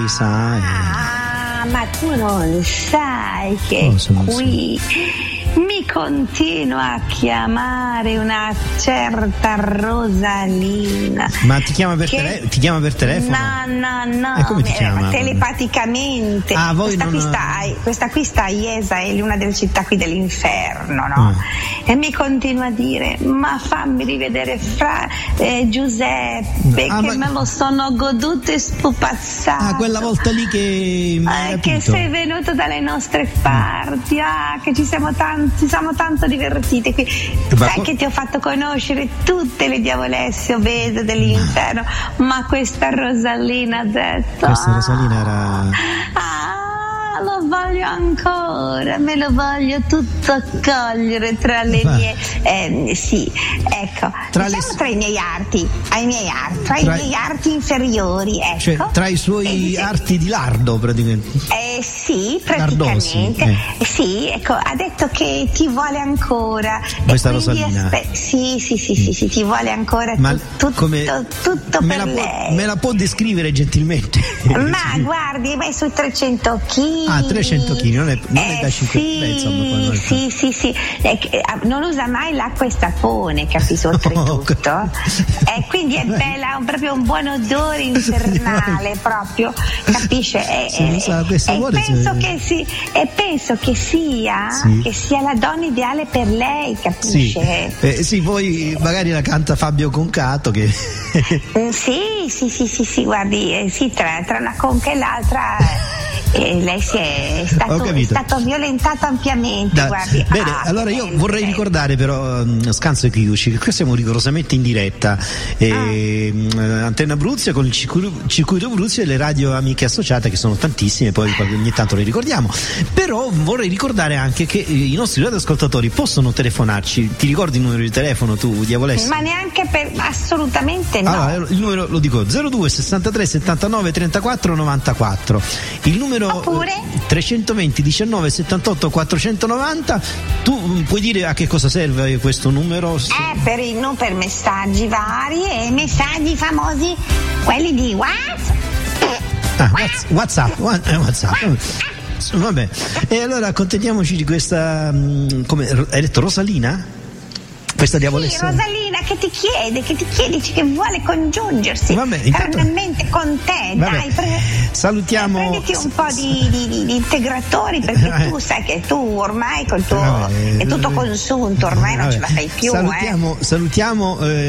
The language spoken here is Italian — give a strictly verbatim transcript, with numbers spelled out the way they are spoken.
Teresa. Ah, e... ma tu non sai che oh, qui mi continua a chiamare una certa Rosalina. Ma ti chiama per, che... tele... ti chiama per telefono? No, no, no. E come ti chiama? Telepaticamente. Ah, voi questa, non... qui sta, questa qui sta a Iesa, è una delle città qui dell'inferno, no? Mm. E mi continua a dire: ma fammi rivedere fra eh, Giuseppe, ah, che ma... me lo sono goduto e spupazzato. Ah, quella volta lì che eh, che sei venuto dalle nostre parti, ah, che ci siamo tanti ci siamo tanto divertite qui. Ma sai co- che ti ho fatto conoscere tutte le diavolesse obese dell'inferno, ma questa Rosalina ha detto questa Rosalina era ah, lo voglio ancora, me lo voglio tutto accogliere tra le Ma... mie eh, sì, ecco, tra, diciamo le... tra i miei arti, ai miei arti, tra, tra i miei arti inferiori, ecco. Cioè, tra i suoi e, arti di lardo praticamente. Eh sì, praticamente. Eh. Eh, sì, ecco, ha detto che ti vuole ancora. Questa e Rosalina. Aspe- sì, sì, sì, sì, sì, ti vuole ancora. Ma tu, come... tutto, tutto me per la lei. Può, me la può descrivere gentilmente? Ma guardi, ma è sui trecento chili. Ah, trecento chili, non è, non eh, è da cinque sì, beh, insomma, non è sì, sì, sì. Eh, non usa mai l'acqua e sapone, capisci, oltretutto. E eh, quindi è bella, un, proprio un buon odore infernale, proprio, capisce? E, sì, sa, e penso se... che si, e penso che sia, sì. che sia la donna ideale per lei, capisce? Sì, eh, sì, poi magari la canta Fabio Concato che... sì, sì, sì, sì, sì, guardi, eh, sì, tra, tra una conca e l'altra... E lei si è stato, è stato violentato ampiamente. Da, guardi. Bene, ah, allora io vorrei eh. ricordare però um, Scanso e Chiuci che qui siamo rigorosamente in diretta e, ah. um, Antenna Abruzzo con il circuito, circuito Abruzzo e le radio amiche associate che sono tantissime, poi ogni tanto le ricordiamo, però vorrei ricordare anche che i nostri radioascoltatori possono telefonarci. Ti ricordi il numero di telefono tu, Diavolessa? Ma neanche per, assolutamente no. Allora, il numero lo dico: zero due sessantatré settantanove trentaquattro novantaquattro, il numero oppure trecentoventi diciannove settantotto quattrocentonovanta. Tu puoi dire a che cosa serve questo numero? Eh, per, il, non per messaggi vari e messaggi famosi, quelli di WhatsApp. Ah, WhatsApp, WhatsApp, WhatsApp. Vabbè, e allora accontentiamoci di questa, come hai detto, Rosalina? Questa Diavolessa? Sì, Rosalina che ti chiede, che ti chiede, che vuole congiungersi Vabbè, intanto... carnalmente con te. Vabbè, dai, pre... salutiamo. Eh, prenditi un po' di, di, di, di integratori, perché tu sai che tu ormai col tuo Vabbè, è tutto consunto, ormai Vabbè. non ce la fai più. Salutiamo, eh. salutiamo eh,